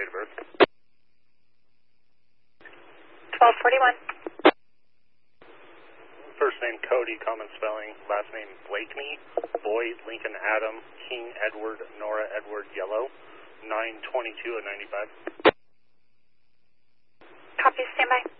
date of birth. 1241. First name Cody, common spelling. Last name Blakeney. Boyd, Lincoln, Adam, King, Edward, Nora, Edward, Yellow. 922 at 95. Copy, standby.